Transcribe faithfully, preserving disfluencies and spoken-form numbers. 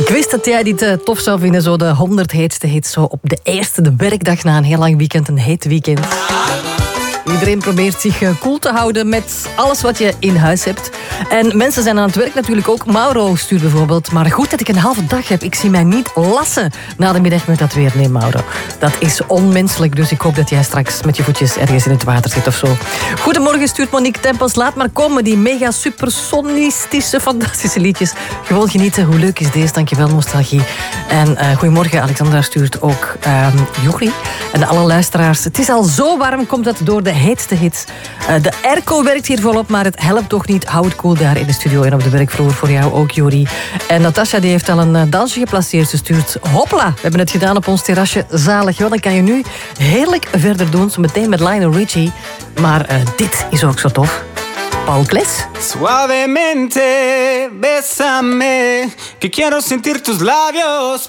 Ik wist dat jij dit uh, tof zou vinden, zo de honderd heetste hits. Zo op de eerste, de werkdag na een heel lang weekend, een heet weekend. Iedereen probeert zich uh, cool te houden met alles wat je in huis hebt. En mensen zijn aan het werk natuurlijk ook. Mauro stuurt bijvoorbeeld: maar goed dat ik een halve dag heb. Ik zie mij niet lassen na de middag met dat weer. Nee, Mauro, dat is onmenselijk. Dus ik hoop dat jij straks met je voetjes ergens in het water zit of zo. Goedemorgen stuurt Monique Tempels. Laat maar komen, die mega supersonistische, fantastische liedjes. Gewoon genieten. Hoe leuk is deze? Dankjewel, nostalgie. En uh, goedemorgen, Alexandra stuurt ook um, Juri. En alle luisteraars. Het is al zo warm, komt dat door de heetste hits. Uh, de airco werkt hier volop, maar het helpt toch niet. Hou het cool daar in de studio en op de werkvloer. Voor jou ook, Juri. En Natasja die heeft al een uh, dansje geplaceerd. Ze stuurt: hopla, we hebben het gedaan op ons terrasje. Zalig. Wel, dan kan je nu heerlijk verder doen. Zo meteen met Lionel Richie. Maar uh, dit is ook zo tof. Paul Kles. Suavemente, bésame, que quiero sentir tus labios